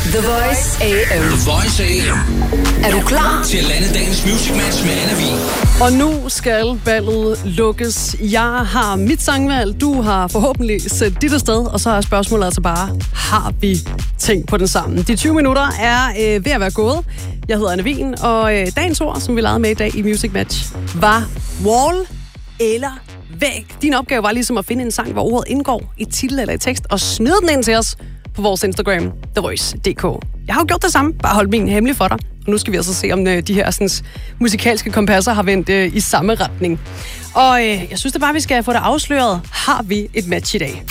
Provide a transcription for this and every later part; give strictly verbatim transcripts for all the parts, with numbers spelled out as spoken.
The Voice A M. The Voice A M. Er du klar til at lande dagens Music Match med Anna Vig? Og nu skal ballet lukkes. Jeg har mit sangvalg, du har forhåbentlig set dit afsted, og så er spørgsmålet altså bare, har vi tænkt på den sammen? De tyve minutter er øh, ved at være gået. Jeg hedder Anna Vig, og øh, dagens ord, som vi lavede med i dag i Music Match, var wall eller væg. Din opgave var ligesom at finde en sang, hvor ordet indgår i titel eller i tekst, og smide den ind til os på vores Instagram, The Voice punktum d k. Jeg har jo gjort det samme, bare holdt min hemmelig for dig. Og nu skal vi altså se, om øh, de her sådan, musikalske kompasser har vendt øh, i samme retning. Og øh, jeg synes da bare, vi skal få det afsløret. Har vi et match i dag?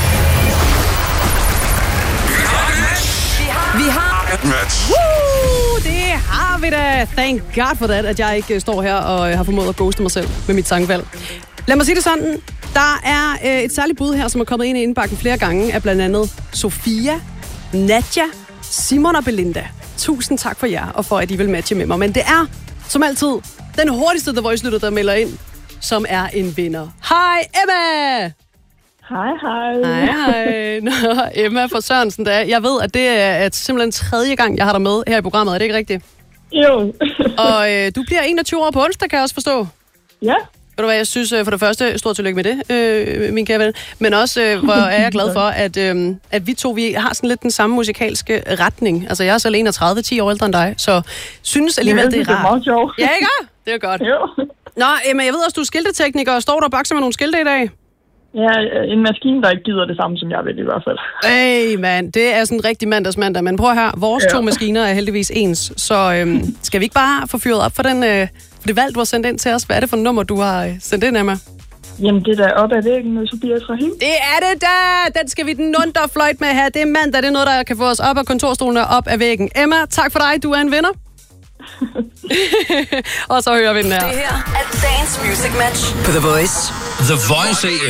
Vi har Et match. Woo, det har vi da. Thank God for that, at jeg ikke øh, står her og øh, har formået at ghoste mig selv med mit sangvalg. Lad mig sige det sådan. Der er øh, et særligt bud her, som er kommet ind i indbakken flere gange, af blandt andet Sofia, Nadja, Simon og Belinda. Tusind tak for jer, og for at I vil matche med mig. Men det er, som altid, den hurtigste The Voice-lytter, der melder ind, som er en vinder. Hej, Emma! Hej, hej. Hej, hej. Nå, Emma fra Sørensen. Der. Jeg ved, at det er simpelthen tredje gang, jeg har dig med her i programmet. Er det ikke rigtigt? Jo. Og øh, du bliver enogtyve år på onsdag, kan jeg også forstå. Ja. Ved du hvad, jeg synes for det første, stort tillykke med det, øh, min kære ven. Men også, øh, hvor er jeg glad for, at, øh, at vi to vi har sådan lidt den samme musikalske retning. Altså, jeg er selv enogtredive, ti år ældre end dig, så synes alligevel, ja, det er rart. Det er meget sjovt. Ja, ikke? Det er godt. Jo. Nå, Emma, jeg ved også, du er skiltetekniker, og står der og bakser med nogle skilte i dag? Ja, en maskine, der ikke gider det samme, som jeg vil i hvert fald. Hey, mand, det er sådan en rigtig mandagsmandag. Men prøv at høre, vores ja. to maskiner er heldigvis ens. Så øhm, skal vi ikke bare få fyret op for, den, øh, for det valg, du har sendt ind til os? Hvad er det for et nummer, du har øh, sendt ind, Emma? Jamen, det der op ad væggen med Tobias Rahim. Det er det da! Den skal vi den nunter fløjt med her. Det er mandag, det er noget, der kan få os op af kontorstolen og op af væggen. Emma, tak for dig. Du er en vinder. Og så hører vi den her. det her er dagens Music Match på The Voice. The Voice A M.